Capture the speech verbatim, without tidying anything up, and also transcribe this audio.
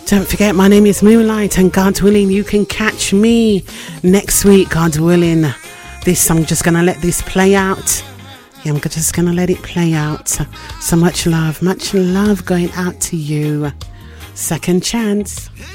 Don't forget, my name is Moonlight, and God willing, you can catch me next week, God willing. This, I'm just going to let this play out. Yeah, I'm just going to let it play out. So much love, much love going out to you. Second chance.